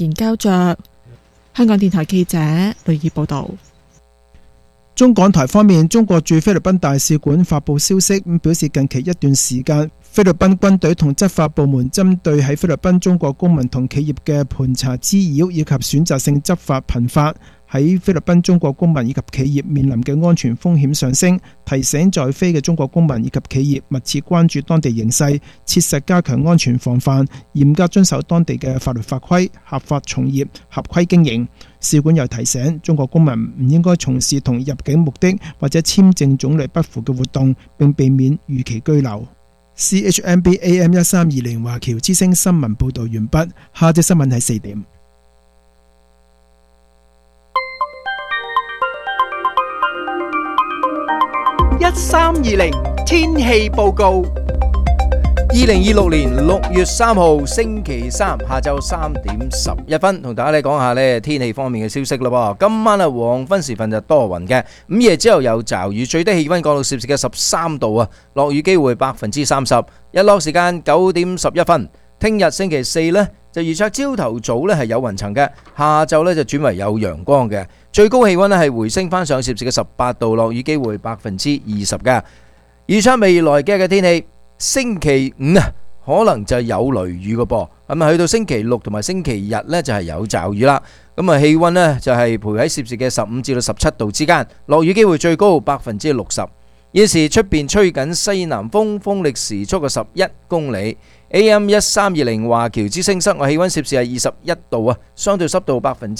然膠着。香港電台記者呂儀報道。 中港台方面，中國駐菲律賓大使館發布消息，表示近期一段時間，菲律賓軍隊同執法部門針對喺菲律賓中國公民同企業嘅盤查滋擾以及選擇性執法頻發，喺菲律賓中國公民以及企業面臨嘅安全風險上升，提醒在菲嘅中國公民以及企業密切關注當地形勢，切實加強安全防範，嚴格遵守當地嘅法律法規，合法從業，合規經營。使館又提醒中國公民唔應該從事同入境目的或者簽證種類不符嘅活動，並避免逾期居留。CHMB AM 1320華僑之聲新聞報道完畢，下隻新聞喺4點。 1320天氣報告。2026年6月3號星期三下晝3點11分，同大家講下呢天氣方面嘅消息咯。今晚黃昏時分就多雲嘅，午夜之後有驟雨，最低氣溫降到攝氏嘅13度啊，落雨機會30%，日落時間9點11分。聽日星期四呢，就預測朝頭早呢係有雲層嘅，下晝呢就轉為有陽光嘅，最高氣溫呢係回升翻上攝氏嘅18度，落雨機會20%嘅。預測未來嘅天氣，星期五啊可能就有雷雨嘅噃，咁啊去到星期六同埋星期日呢就係有驟雨啦。咁啊氣溫呢就係徘徊喺攝氏嘅15至到17度之間，落雨機會最高60%。現時出邊吹緊西南風，風力時速嘅11公里。AM 1320華僑之聲室外氣溫攝氏係21度啊，相對濕度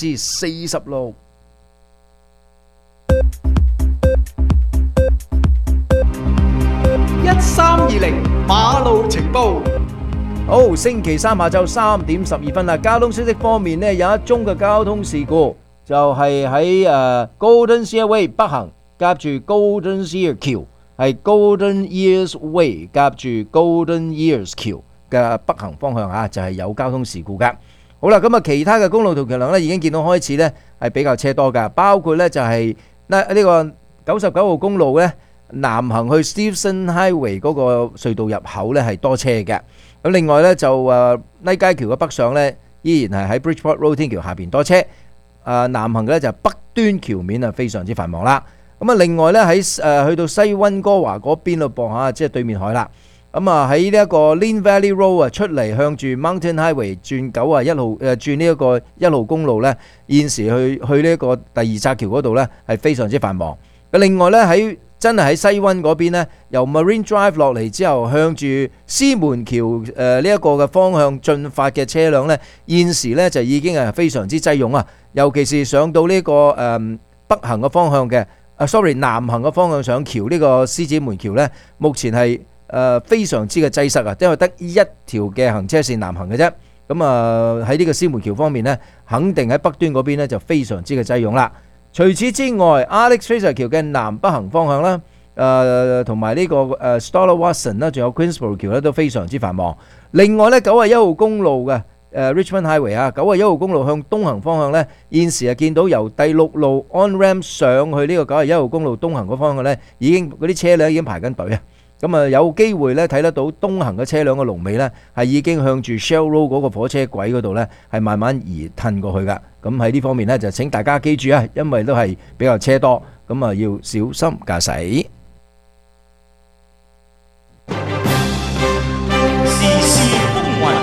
46%。1320馬路情報。好，星期三下晝3點12分啦。交通消息方面呢，有一宗嘅交通事故，就係喺Golden Years Way 北行夾住 Golden Years 橋，係 Golden Years Way 夾住 Golden Years 橋嘅北行方向啊，就係有交通事故噶。好啦，咁啊，其他嘅公路同橋梁呢，已經見到開始呢係比較車多噶，包括呢就係呢個99號公路呢。南行去 Stevenson Highway 嗰個隧道入口呢係多車嘅。咁另外呢，就拉街橋嘅北上呢，依然係喺 Bridgeport Road 天橋下邊多車。南行嘅呢就北端橋面啊非常之繁忙啦。咁啊另外呢，喺去到西溫哥華嗰邊咯噃嚇，即係對面海啦。咁啊喺呢一個 Lynn Valley Road 啊出嚟向住 Mountain Highway 轉91號轉呢一個1號公路呢，現時去呢一個第二匝橋嗰度呢係非常之繁忙。另外呢，真係喺西溫嗰邊呢，由 Marine Drive 落嚟之後，向住獅門橋呢一個嘅方向進發嘅車輛呢，現時呢就已經係非常之擠擁啊！尤其是上到呢個北行嘅方向嘅南行嘅方向上橋呢個獅子門橋呢，目前係非常之嘅擠塞啊，因為得一條嘅行車線南行嘅啫。咁啊喺呢個獅門橋方面呢，肯定喺北端嗰邊呢就非常之嘅擠擁啦。除此之外 Alex Fraser 橋嘅南北行方向啦，同埋呢個Stoller Watson 啦，仲有 Queensboro 橋咧都非常之繁忙。另外呢91號公路嘅Richmond Highway 啊，91號公路向東行方向呢，現時啊見到由第6路 On Ramp 上去呢個91號公路東行嗰方向呢，已經嗰啲車輛已經排緊隊啊。咁啊有機會呢睇得到東行嘅車輛嘅龍尾呢，係已經向住 Shell Road 嗰個火車軌嗰度呢，係慢慢移褪過去噶。咁喺呢方面呢，就請大家記住啊，因為都係比較車多，咁啊要小心駕駛。 時事風雲，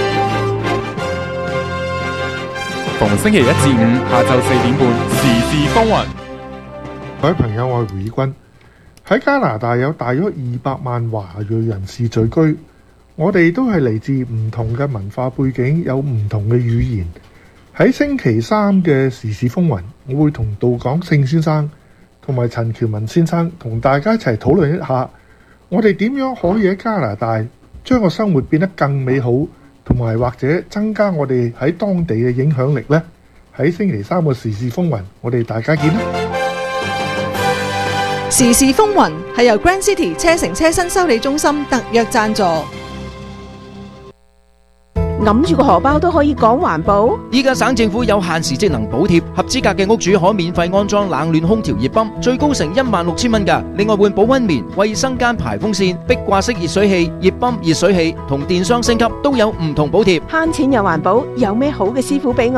逢星期一至五下晝4點半，時事風雲。 各位朋友，我係胡以軍。喺加拿大有大約200萬華裔人士聚居，我哋都係嚟自唔同嘅文化背景，有唔同嘅語言。喺星期三嘅時事風雲，我會同杜港勝先生同埋陳喬文先生同大家一齊討論一下，我哋點樣可以喺加拿大將個生活變得更美好，同埋或者增加我哋喺當地嘅影響力呢？喺星期三嘅時事風雲，我哋大家見啦！ 時事風雲係由 Grand City 車城車身修理中心特約贊助。 揞住個荷包都可以講環保？ 依家省政府有限時節能補貼，合資格嘅屋主可免費安裝冷暖空調熱泵，最高成16,000蚊㗎。另外換保溫棉、衛生間排風扇、壁掛式熱水器、熱泵、熱水器同電箱升級都有唔同補貼。 慳錢又環保，有咩好嘅師傅俾我？